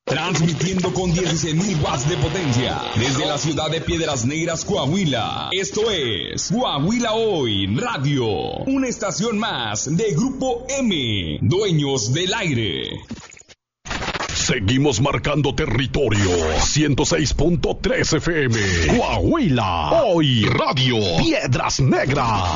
Transmitiendo con 16.000 watts de potencia desde la ciudad de Piedras Negras, Coahuila. Esto es Coahuila Hoy Radio, una estación más de Grupo M, dueños del aire. Seguimos marcando territorio. 106.3 FM. Coahuila Hoy Radio. Piedras Negras.